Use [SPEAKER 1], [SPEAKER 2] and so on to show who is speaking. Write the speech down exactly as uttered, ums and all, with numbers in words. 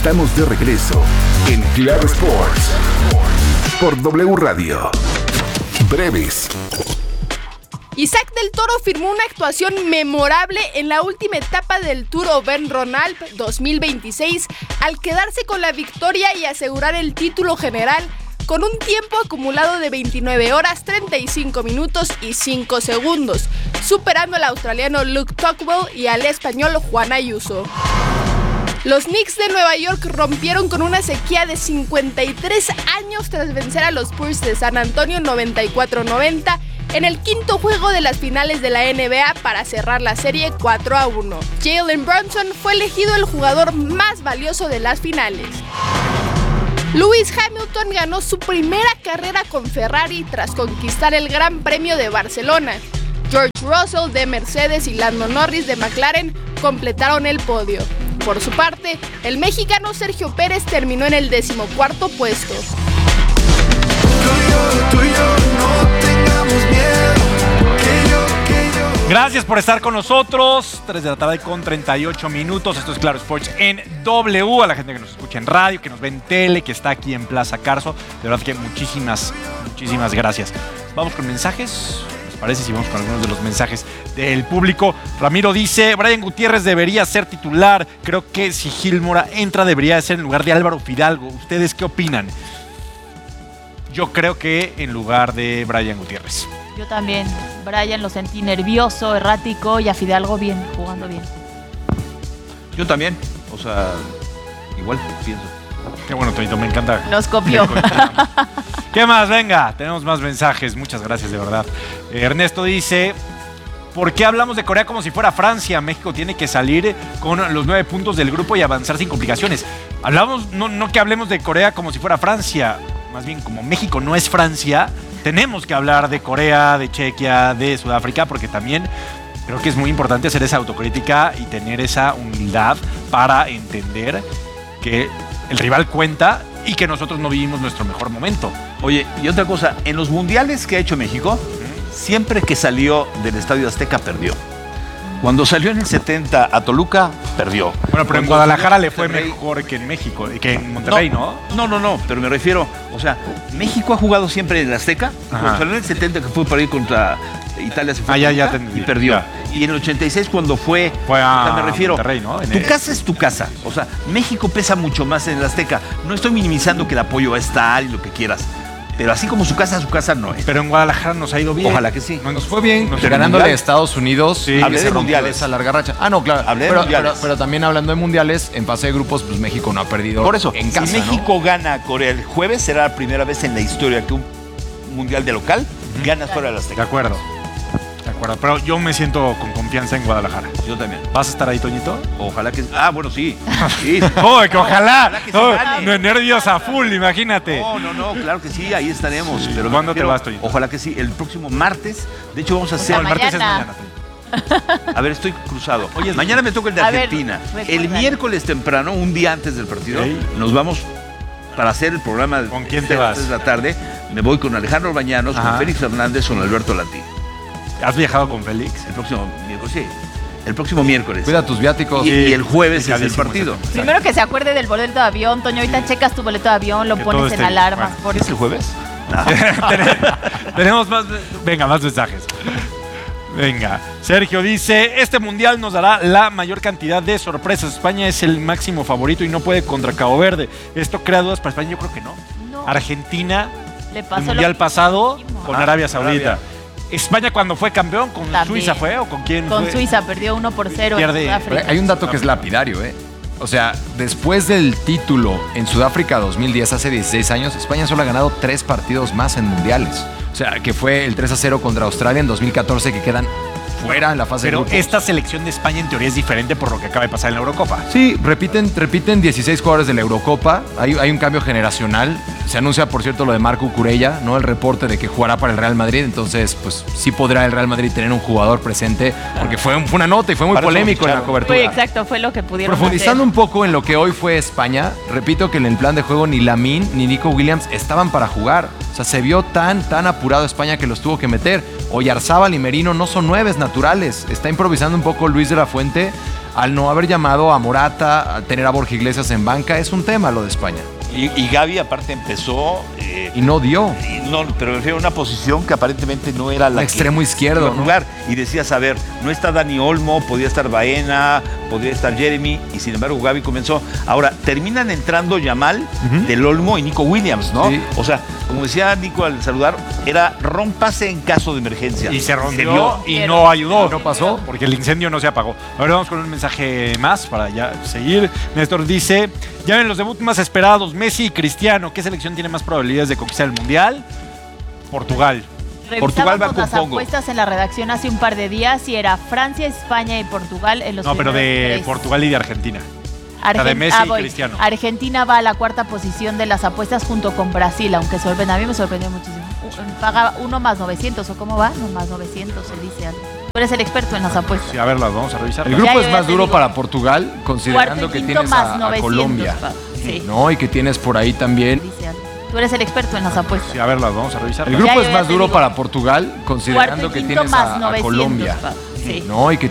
[SPEAKER 1] Estamos de regreso en Claro Sports por W Radio. Breves.
[SPEAKER 2] Isaac del Toro firmó una actuación memorable en la última etapa del Tour Auvergne Rhône-Alpes dos mil veintiséis al quedarse con la victoria y asegurar el título general con un tiempo acumulado de veintinueve horas, treinta y cinco minutos y cinco segundos, superando al australiano Luke Tocqueville y al español Juan Ayuso. Los Knicks de Nueva York rompieron con una sequía de cincuenta y tres años tras vencer a los Spurs de San Antonio noventa y cuatro noventa en el quinto juego de las finales de la N B A para cerrar la serie cuatro a uno. Jalen Brunson fue elegido el jugador más valioso de las finales. Lewis Hamilton ganó su primera carrera con Ferrari tras conquistar el Gran Premio de Barcelona. George Russell de Mercedes y Lando Norris de McLaren completaron el podio. Por su parte, el mexicano Sergio Pérez terminó en el decimocuarto puesto.
[SPEAKER 3] Gracias por estar con nosotros. tres de la tarde con treinta y ocho minutos. Esto es Claro Sports en W. A la gente que nos escucha en radio, que nos ve en tele, que está aquí en Plaza Carso. De verdad que muchísimas, muchísimas gracias. Vamos con mensajes. ¿Les parece si vamos con algunos de los mensajes del público? Ramiro dice, Brian Gutiérrez debería ser titular. Creo que si Gil Mora entra debería ser en lugar de Álvaro Fidalgo. ¿Ustedes qué opinan? Yo creo que en lugar de Brian Gutiérrez.
[SPEAKER 4] Yo también. Brian lo sentí nervioso, errático, y a Fidalgo bien, jugando bien.
[SPEAKER 5] Yo también. O sea, igual pienso.
[SPEAKER 3] Qué bueno, Toñito, me encanta.
[SPEAKER 4] Nos copió.
[SPEAKER 3] ¿Qué más? Venga, tenemos más mensajes. Muchas gracias, de verdad. Eh, Ernesto dice, ¿por qué hablamos de Corea como si fuera Francia? México tiene que salir con los nueve puntos del grupo y avanzar sin complicaciones. Hablamos, no, no que hablemos de Corea como si fuera Francia. Más bien, como México no es Francia, tenemos que hablar de Corea, de Chequia, de Sudáfrica, porque también creo que es muy importante hacer esa autocrítica y tener esa humildad para entender que el rival cuenta y que nosotros no vivimos nuestro mejor momento.
[SPEAKER 5] Oye, y otra cosa, en los mundiales que ha hecho México, siempre que salió del Estadio Azteca, perdió. Cuando salió en el setenta a Toluca, perdió.
[SPEAKER 3] Bueno, pero en
[SPEAKER 5] Cuando
[SPEAKER 3] Guadalajara le fue
[SPEAKER 5] Monterrey,
[SPEAKER 3] mejor que en México, que en Monterrey, ¿no?
[SPEAKER 5] No, no, no, pero me refiero, o sea, México ha jugado siempre en el Azteca. Cuando salió en el setenta, que fue para ir contra Italia, se fue
[SPEAKER 3] ah, ya, ya
[SPEAKER 5] Toluca,
[SPEAKER 3] entendí,
[SPEAKER 5] y perdió.
[SPEAKER 3] ya.
[SPEAKER 5] Y en el ochenta y seis, cuando fue,
[SPEAKER 3] fue a
[SPEAKER 5] o sea, me refiero,
[SPEAKER 3] Monterrey, ¿no? En
[SPEAKER 5] tu
[SPEAKER 3] el...
[SPEAKER 5] casa es tu casa. O sea, México pesa mucho más en el Azteca. No estoy minimizando que el apoyo va a estar y lo que quieras. Pero así como su casa, su casa no es.
[SPEAKER 3] Pero en Guadalajara nos ha ido bien.
[SPEAKER 5] Ojalá que sí.
[SPEAKER 6] Nos fue bien,
[SPEAKER 3] Nos
[SPEAKER 6] ganándole a
[SPEAKER 5] mundial.
[SPEAKER 6] Estados Unidos.
[SPEAKER 3] Sí,
[SPEAKER 5] hablé
[SPEAKER 6] se
[SPEAKER 5] de
[SPEAKER 6] rompió
[SPEAKER 5] mundiales.
[SPEAKER 6] esa larga racha. Ah, no, claro.
[SPEAKER 5] Hablé de
[SPEAKER 6] pero,
[SPEAKER 5] mundiales.
[SPEAKER 6] pero, pero también hablando de mundiales, en fase de grupos, pues México no ha perdido.
[SPEAKER 5] Por eso,
[SPEAKER 6] en casa,
[SPEAKER 5] si México
[SPEAKER 6] ¿no?
[SPEAKER 5] gana a Corea el jueves, será la primera vez en la historia que un mundial de local uh-huh. gana fuera de la Azteca.
[SPEAKER 3] De acuerdo. De acuerdo. Pero yo me siento con confianza en Guadalajara.
[SPEAKER 5] Yo también.
[SPEAKER 3] ¿Vas a estar ahí, Toñito?
[SPEAKER 5] Ojalá que... Ah, bueno, sí. sí.
[SPEAKER 3] ¡Oh, que ojalá!
[SPEAKER 5] Ojalá que se
[SPEAKER 3] Oh,
[SPEAKER 5] gane.
[SPEAKER 3] nervios a full, imagínate.
[SPEAKER 5] No, no, no, claro que sí, ahí estaremos.
[SPEAKER 3] Sí.
[SPEAKER 5] Pero
[SPEAKER 3] ¿Cuándo
[SPEAKER 5] pero,
[SPEAKER 3] te vas, Toñito?
[SPEAKER 5] Ojalá que sí, el próximo martes. De hecho, vamos a
[SPEAKER 4] O
[SPEAKER 5] hacer...
[SPEAKER 4] sea,
[SPEAKER 3] No, el martes
[SPEAKER 4] mañana.
[SPEAKER 3] es mañana, Toñito.
[SPEAKER 5] A ver, estoy cruzado.
[SPEAKER 3] Oye,
[SPEAKER 5] mañana me toca el de
[SPEAKER 4] a ver,
[SPEAKER 5] Argentina. el
[SPEAKER 4] recuérdale.
[SPEAKER 5] miércoles temprano, un día antes del partido,
[SPEAKER 3] Sí.
[SPEAKER 5] nos vamos para hacer el programa. de
[SPEAKER 3] ¿Con quién te vas?
[SPEAKER 5] tres de la tarde. Me voy con Alejandro Bañanos,
[SPEAKER 3] Ajá.
[SPEAKER 5] con Félix Hernández, con Alberto Lati.
[SPEAKER 3] ¿Has viajado con Félix?
[SPEAKER 5] El próximo miércoles, sí. El próximo miércoles.
[SPEAKER 6] Cuida tus viáticos.
[SPEAKER 5] Y, y el jueves es el
[SPEAKER 3] Picadísimo
[SPEAKER 5] partido.
[SPEAKER 3] ese.
[SPEAKER 4] Primero que se acuerde del boleto de avión, Toño. Ahorita checas tu boleto de avión, lo
[SPEAKER 3] Que
[SPEAKER 4] pones
[SPEAKER 3] todo
[SPEAKER 4] en
[SPEAKER 3] esté-
[SPEAKER 4] alarmas.
[SPEAKER 3] bueno.
[SPEAKER 4] Por...
[SPEAKER 5] ¿Es el jueves? No.
[SPEAKER 3] Tenemos más... Venga, más mensajes. Venga, Sergio dice, este mundial nos dará la mayor cantidad de sorpresas. España es el máximo favorito y no puede contra Cabo Verde. ¿Esto crea dudas para España? Yo creo que no.
[SPEAKER 4] No.
[SPEAKER 3] Argentina,
[SPEAKER 4] Le
[SPEAKER 3] el
[SPEAKER 4] pasó
[SPEAKER 3] mundial
[SPEAKER 4] lo
[SPEAKER 3] pasado
[SPEAKER 4] mismo.
[SPEAKER 3] con
[SPEAKER 5] Ah,
[SPEAKER 3] Arabia Saudita.
[SPEAKER 5] Arabia.
[SPEAKER 3] España cuando fue campeón, con
[SPEAKER 4] También.
[SPEAKER 3] Suiza fue o con quién
[SPEAKER 4] Con
[SPEAKER 3] fue?
[SPEAKER 4] Suiza perdió uno por cero
[SPEAKER 3] Pierde-
[SPEAKER 4] en Sudáfrica.
[SPEAKER 6] Hay un dato que es lapidario, ¿eh? O sea, después del título en Sudáfrica dos mil diez, hace dieciséis años, España solo ha ganado tres partidos más en mundiales. O sea, que fue el tres a cero contra Australia en dos mil catorce, que quedan fuera en la fase
[SPEAKER 3] Pero
[SPEAKER 6] de grupos.
[SPEAKER 3] esta selección de España en teoría es diferente por lo que acaba de pasar en la Eurocopa.
[SPEAKER 6] Sí, repiten, repiten dieciséis jugadores de la Eurocopa. Hay, hay un cambio generacional. Se anuncia, por cierto, lo de Marco Cucurella, ¿no? El reporte de que jugará para el Real Madrid. Entonces, pues sí podrá el Real Madrid tener un jugador presente, porque fue, un- fue una nota y fue muy
[SPEAKER 5] Para eso
[SPEAKER 6] polémico en la
[SPEAKER 5] ficharon.
[SPEAKER 6] cobertura.
[SPEAKER 4] Fue exacto, fue lo que pudieron
[SPEAKER 6] Profundizando
[SPEAKER 4] hacer.
[SPEAKER 6] un poco en lo que hoy fue España, repito que en el plan de juego ni Lamine ni Nico Williams estaban para jugar. O sea, se vio tan, tan apurado España que los tuvo que meter. Oyarzábal y Merino no son nueves naturales. Está improvisando un poco Luis de la Fuente. al no haber llamado a Morata, a tener a Borja Iglesias en banca, es un tema lo de España.
[SPEAKER 5] Y, y Gavi aparte empezó... Eh,
[SPEAKER 6] Y no dio.
[SPEAKER 5] y no, pero me refiero a una posición que aparentemente no era la
[SPEAKER 6] Un extremo
[SPEAKER 5] que
[SPEAKER 6] izquierdo,
[SPEAKER 5] iba a
[SPEAKER 6] ¿no?
[SPEAKER 5] jugar. Y decías, a ver, no está Dani Olmo, podía estar Baena, podría estar Jeremy, y sin embargo Gavi comenzó. Ahora, terminan entrando Yamal,
[SPEAKER 6] Ujú.
[SPEAKER 5] Del Olmo y Nico Williams, ¿no?
[SPEAKER 6] Sí.
[SPEAKER 5] O sea, como decía Nico al saludar, era rompase en caso de emergencia.
[SPEAKER 3] Y se rompió
[SPEAKER 5] vio.
[SPEAKER 3] y no ayudó.
[SPEAKER 6] No pasó.
[SPEAKER 3] Porque el incendio no se apagó. Ahora vamos con un mensaje más para ya seguir. Néstor dice, ya ven los debuts más esperados, Messi y Cristiano. ¿Qué selección tiene más probabilidades de conquistar el Mundial? Portugal.
[SPEAKER 5] Portugal va
[SPEAKER 4] Revisábamos
[SPEAKER 5] con
[SPEAKER 4] las
[SPEAKER 5] Congo.
[SPEAKER 4] apuestas en la redacción hace un par de días y era Francia, España y Portugal en los
[SPEAKER 3] No, pero de
[SPEAKER 4] primeros tres.
[SPEAKER 3] Portugal y de Argentina.
[SPEAKER 4] Argen-
[SPEAKER 3] de Messi
[SPEAKER 4] ah,
[SPEAKER 3] y
[SPEAKER 4] voy.
[SPEAKER 3] Cristiano.
[SPEAKER 4] Argentina va a la cuarta posición de las apuestas junto con Brasil, aunque sorprende. A mí me sorprendió muchísimo. U- Paga uno más novecientos, ¿o cómo va? No, más novecientos, se dice algo. Tú eres el experto en las apuestas.
[SPEAKER 3] Sí, a ver, las vamos a revisar.
[SPEAKER 6] El
[SPEAKER 4] Ya,
[SPEAKER 6] grupo
[SPEAKER 4] yo
[SPEAKER 6] es
[SPEAKER 4] ya
[SPEAKER 6] más
[SPEAKER 4] te
[SPEAKER 6] duro
[SPEAKER 4] digo.
[SPEAKER 6] para Portugal, considerando
[SPEAKER 4] Cuarto y
[SPEAKER 6] que
[SPEAKER 4] quinto
[SPEAKER 6] tienes
[SPEAKER 4] más
[SPEAKER 6] a, a
[SPEAKER 4] novecientos,
[SPEAKER 6] Colombia.
[SPEAKER 4] pa- sí.
[SPEAKER 6] ¿No? Y que tienes por ahí también.
[SPEAKER 4] Dice algo. Tú eres el experto en las apuestas.
[SPEAKER 3] Sí, a ver, las vamos a revisar.
[SPEAKER 6] El
[SPEAKER 4] Ya,
[SPEAKER 6] grupo
[SPEAKER 4] yo
[SPEAKER 6] es
[SPEAKER 4] ya
[SPEAKER 6] más
[SPEAKER 4] te
[SPEAKER 6] duro
[SPEAKER 4] digo.
[SPEAKER 6] para Portugal, considerando
[SPEAKER 4] Cuarto y
[SPEAKER 6] que
[SPEAKER 4] quinto
[SPEAKER 6] tienes
[SPEAKER 4] más
[SPEAKER 6] a, a
[SPEAKER 4] novecientos,
[SPEAKER 6] Colombia.
[SPEAKER 4] pa- sí.
[SPEAKER 6] ¿No? Y que